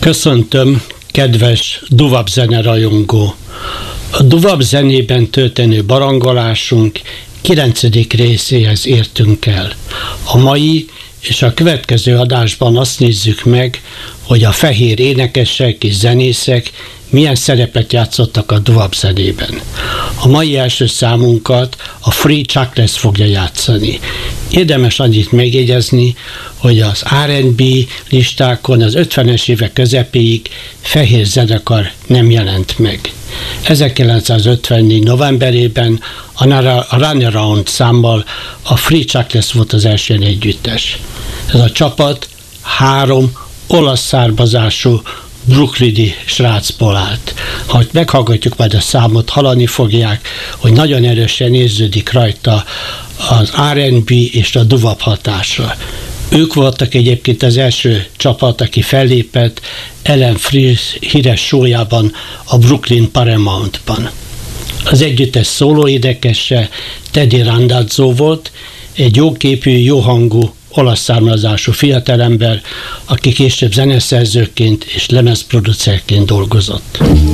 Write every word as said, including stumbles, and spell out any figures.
Köszöntöm, kedves doo-wop zene rajongó! A doo-wop zenében történő barangolásunk kilencedik részéhez értünk el. A mai és a következő adásban azt nézzük meg, hogy a fehér énekesek és zenészek milyen szerepet játszottak a doo-wop zenében. A mai első számunkat a Free Chuckless fogja játszani. Érdemes annyit megjegyezni, hogy az er and bé listákon az ötvenes évek közepéig fehér zenekar nem jelent meg. ezerkilencszázötvennégy novemberében a Runaround számmal a Free Chuckless volt az első együttes. Ez a csapat három olasz származású brooklyni srácból állt. Ha meghallgatjuk majd a számot, hallani fogják, hogy nagyon erősen érződik rajta az er and bé és a doo-wop hatása. Ők voltak egyébként az első csapat, aki fellépett Ellen Fries híres show-jában, a Brooklyn Paramountban. Az együttes szólóénekese Teddy Randazzo volt, egy jóképű, jóhangú, olasz származású fiatalember, aki később zeneszerzőként és lemezproducerként dolgozott.